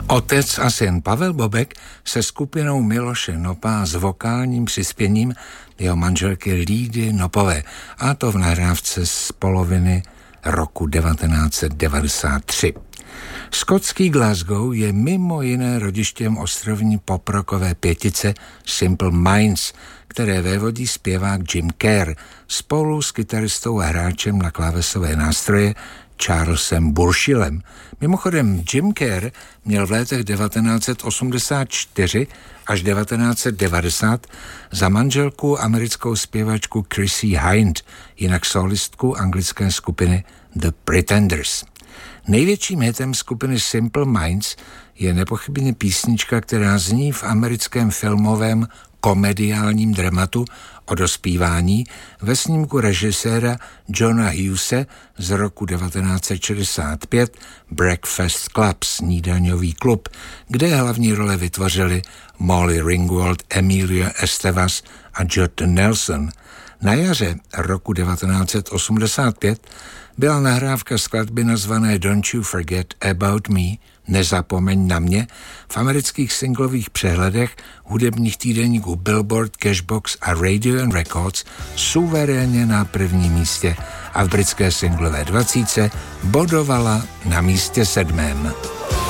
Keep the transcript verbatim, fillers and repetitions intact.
Otec a syn Pavel Bobek se skupinou Miloše Nopa s vokálním přispěním jeho manželky Lídy Nopové, a to v nahrávce z poloviny roku devatenáct set devadesát tři. Skotský Glasgow je mimo jiné rodištěm ostrovní poprokové pětice Simple Minds, které vévodí zpěvák Jim Kerr spolu s kytaristou a hráčem na klávesové nástroje Charlesem Burchillem. Mimochodem Jim Kerr měl v letech devatenáct set osmdesát čtyři až devatenáct set devadesát za manželku americkou zpěvačku Chrissie Hynde, jinak solistku anglické skupiny The Pretenders. Největším hitem skupiny Simple Minds je nepochybně písnička, která zní v americkém filmovém komediálním dramatu o dospívání ve snímku režiséra Johna Hughese z roku devatenáct set šedesát pět Breakfast Club, snídaňový klub, kde hlavní role vytvořili Molly Ringwald, Emilio Estevez a Judd Nelson. Na jaře roku devatenáct set osmdesát pět byla nahrávka skladby nazvané Don't You Forget About Me, Nezapomeň na mě, v amerických singlových přehledech hudebních týdeníků Billboard, Cashbox a Radio and Records suverénně na prvním místě a v britské singlové dvacítce bodovala na místě sedmém.